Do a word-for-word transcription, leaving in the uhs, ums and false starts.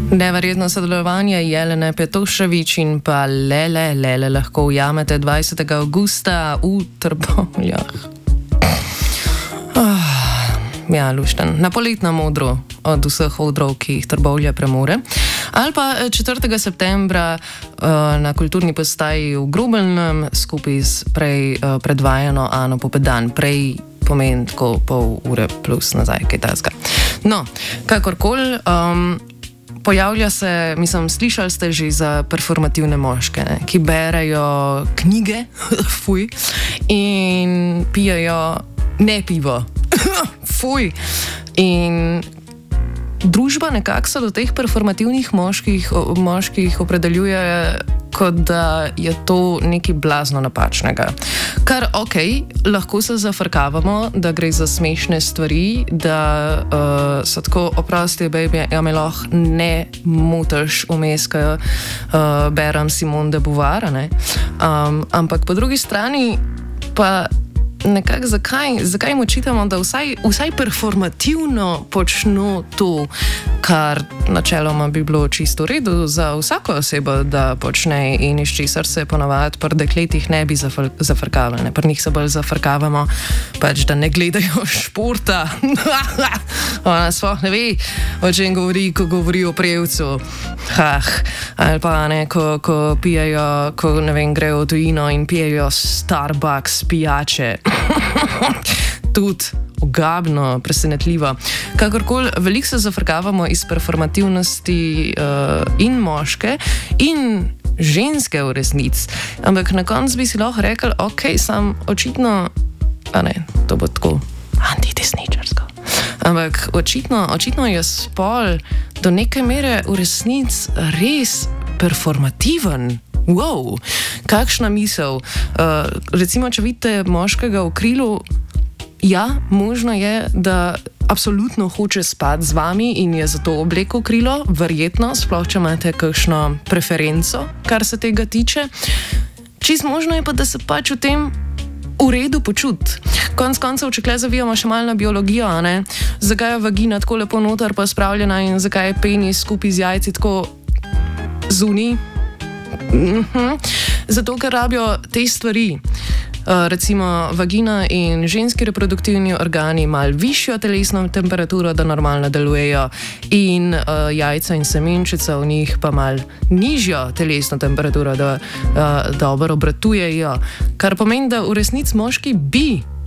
Neverjetno sodelovanje Jelene Petrošević in pa Lele. Lele lahko ujamete dvajsetega avgusta v Trbovljah. Oh, ja, lušten. Na poletnem odru od vseh odrov, ki jih Trbovlje premore. Ali pa četrtega septembra uh, na kulturni postaji v Grobelnem skupaj s prej uh, predvajano Ano Popedan. Prej pomeni tako pol ure plus nazaj, kaj tasga. No, kakorkoli... Um, Pojavlja se, mislim, slišali ste že za performativne moške, ne, ki berejo knjige, fuj, in pijejo ne pivo, fuj. In družba nekako se do teh performativnih moških, moških opredeljuje, kot da je to nekaj blazno napačnega. Kar ok, lahko se zafrkavamo, da gre za smešne stvari, da uh, so tako oprosti, baby, ja me lahko ne motiš vmes, ko uh, berem Simone de Beauvoir, ne? Um, ampak po drugi strani pa nekako zakaj, zakaj jim očitamo, da vsaj, vsaj performativno počno to, kar načeloma bi bilo čisto v redu za vsako osebo, da počne in iz česar se ponavadi pri dekletih ne bi zafr zafrkavali. Pri njih se bolj zafrkavamo, pač da ne gledajo športa. Ona sploh ne ve, o čem govori, ko govori o prevcu. Hah. Ali pa ne, ko, ko pijejo, ko ne vem, grejo v tujino in pijejo Starbucks pijače. Tudi ogabno, presenetljivo. Kakorkoli, veliko se zafrkavamo iz performativnosti uh, in moške in ženske v resnici. Ampak na koncu bi si lahko rekel, ok, sam očitno, a ne, to bo tako antidesničarsko. Ampak očitno, očitno je spol do neke mere v resnici res performativen. Wow, kakšna misel. Uh, recimo, če vidite moškega v krilu, ja, možno je, da absolutno hoče spati z vami in je zato oblekel krilo, verjetno, sploh če imate kakšno preferenco, kar se tega tiče. Čist možno je pa, da se pač v tem v redu počuti. Konec koncev, če kle zavijamo še malo na biologijo, a ne? Zakaj je vagina tako lepo noter pa spravljena in zakaj je penis skupaj z jajci tako zunaj? Mm-hmm. Zato, ker rabijo te stvari. Uh, recimo vagina in ženski reproduktivni organi malo višjo telesno temperaturo, da normalno delujejo, in uh, jajca in semenčica v njih pa malo nižjo telesno temperaturo, da uh, dobro obratujejo. Kar pomeni, da v resnici moški bi